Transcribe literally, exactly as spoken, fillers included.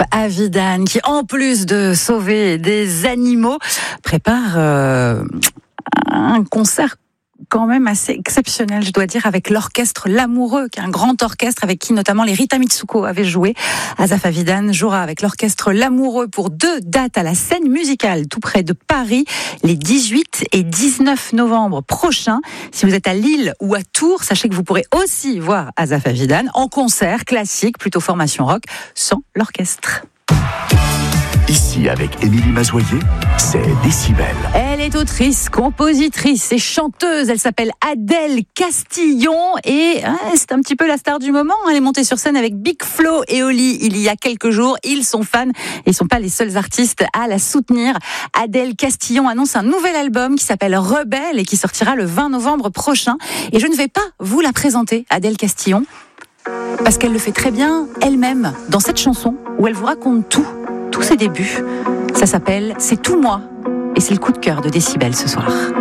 Avidan, qui en plus de sauver des animaux, prépare euh, un concert quand même assez exceptionnel, je dois dire, avec l'orchestre L'Amoureux, qui est un grand orchestre avec qui notamment les Rita Mitsuko avaient joué. Asaf Avidan jouera avec l'orchestre L'Amoureux pour deux dates à la Scène Musicale, tout près de Paris, les dix-huit et dix-neuf novembre prochains. Si vous êtes à Lille ou à Tours, sachez que vous pourrez aussi voir Asaf Avidan en concert classique, plutôt formation rock, sans l'orchestre. Ici, avec Émilie Mazoyer, c'est Décibel. Elle est autrice, compositrice et chanteuse. Elle s'appelle Adèle Castillon et hein, c'est un petit peu la star du moment. Elle est montée sur scène avec Big Flo et Oli il y a quelques jours. Ils sont fans et ils ne sont pas les seuls artistes à la soutenir. Adèle Castillon annonce un nouvel album qui s'appelle Rebelle et qui sortira le vingt novembre prochain. Et je ne vais pas vous la présenter, Adèle Castillon, parce qu'elle le fait très bien elle-même dans cette chanson où elle vous raconte tout. Tous ses débuts. Ça s'appelle C'est tout moi. Et c'est le coup de cœur de Décibel ce soir.